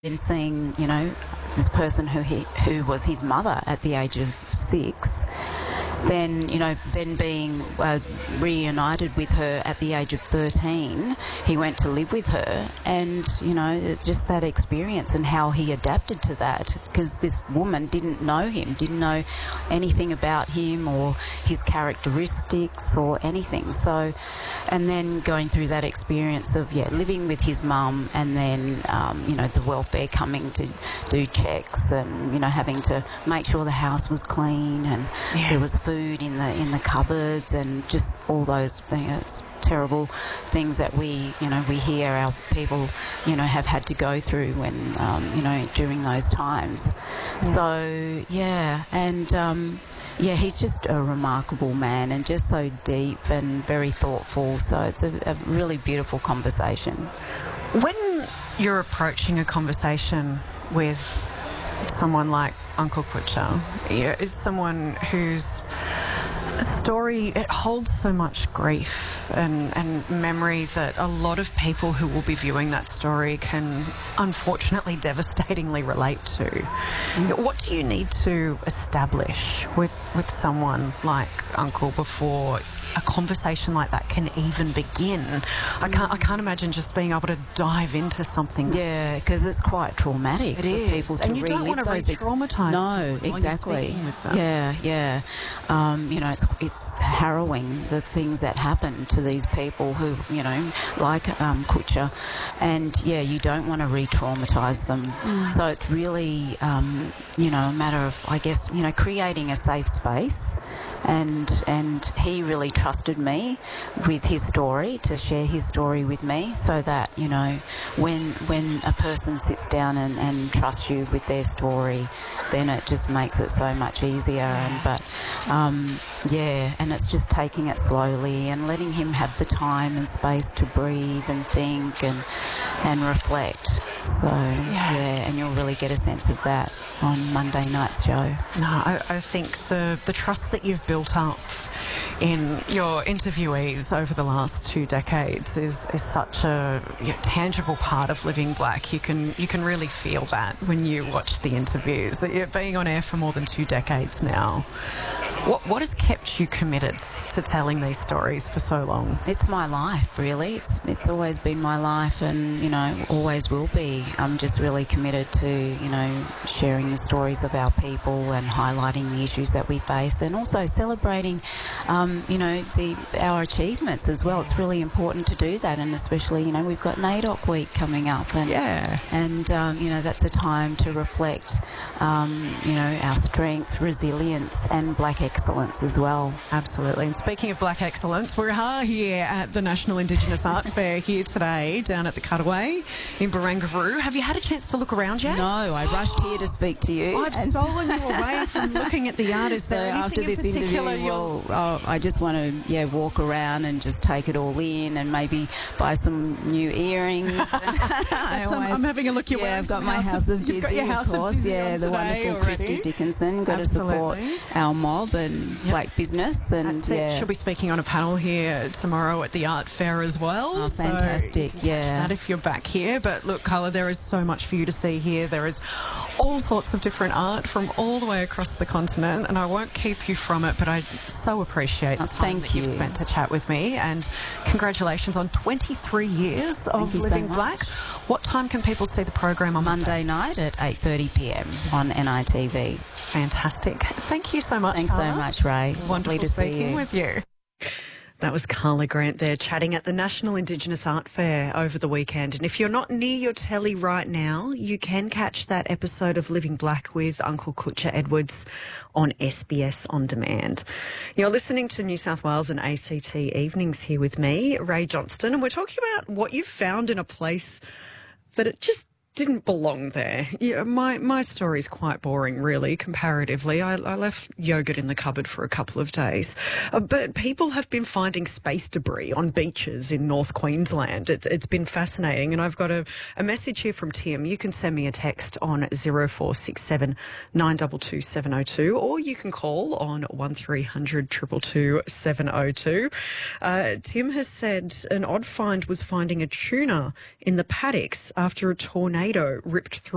in seeing, this person who was his mother at the age of 6, then being reunited with her at the age of 13, he went to live with her, and, just that experience and how he adapted to that, because this woman didn't know him, didn't know anything about him or his characteristics or anything. So, and then going through that experience of, living with his mum, and then, the welfare coming to do checks, and, having to make sure the house was clean and there was food in the cupboards, and just all those things, terrible things that we hear our people have had to go through when during those times. So he's just a remarkable man, and just so deep and very thoughtful. So it's a really beautiful conversation. When you're approaching a conversation with someone like Uncle Kutcha, is someone whose story, it holds so much grief and memory that a lot of people who will be viewing that story can unfortunately devastatingly relate to. What do you need to establish with someone like Uncle before a conversation like that can even begin? I can't imagine just being able to dive into something. Yeah, because it's quite traumatic for people to relive those. And you don't want to re-traumatise. No, exactly. With them. Yeah. It's harrowing, the things that happen to these people who, like Kutcha, and you don't want to re-traumatise them. So it's really, a matter of, I guess, creating a safe space. And he really trusted me with his story, to share his story with me, so that, when a person sits down and trusts you with their story, then it just makes it so much easier. And it's just taking it slowly and letting him have the time and space to breathe and think and reflect. So, and you'll really get a sense of that on Monday night's show. No, I think the trust that you've built up in your interviewees over the last 2 decades is such a tangible part of Living Black. You can really feel that when you watch the interviews, that you're being on air for more than 2 decades now. What has kept you committed to telling these stories for so long? It's my life, really. It's always been my life, and, always will be. I'm just really committed to, sharing the stories of our people and highlighting the issues that we face, and also celebrating, our achievements as well. It's really important to do that, and especially, we've got NAIDOC Week coming up, and that's a time to reflect, our strength, resilience, and Black excellence as well. Absolutely. And speaking of Black excellence, we are here at the National Indigenous Art Fair here today, down at the Cutaway in Barangaroo. Have you had a chance to look around yet? No, I rushed here to speak to you. I've stolen you away from looking at the art. Is there anything after this in particular interview, I just want to walk around and just take it all in, and maybe buy some new earrings. I'm having a look. You're I've got my House of Dizzy, of course. The wonderful already. Christy Dickinson. Got to support our mob and Black business. And that's it. She'll be speaking on a panel here tomorrow at the art fair as well. Oh, fantastic! So that if you're back here. But look, Carla, there is so much for you to see here. There is all sorts of different art from all the way across the continent, and I won't keep you from it, but I so appreciate the time that you've spent to chat with me, and congratulations on 23 years of Living Black. What time can people see the program on Monday night at 8:30 p.m. on NITV? Fantastic. Thank you so much, Thanks Carla. so much, Ray. Wonderful to speaking see you. with you. That was Carla Grant there chatting at the National Indigenous Art Fair over the weekend. And if you're not near your telly right now, you can catch that episode of Living Black with Uncle Kutcha Edwards on SBS On Demand. You're listening to New South Wales and ACT Evenings here with me, Ray Johnston, and we're talking about what you've found in a place that it just didn't belong there. Yeah, my story's quite boring, really, comparatively. I left yogurt in the cupboard for a couple of days. But people have been finding space debris on beaches in North Queensland. It's been fascinating. And I've got a message here from Tim. You can send me a text on 0467 922 702, or you can call on 1300 222 702. Tim has said an odd find was finding a tuna in the paddocks after a tornado ripped through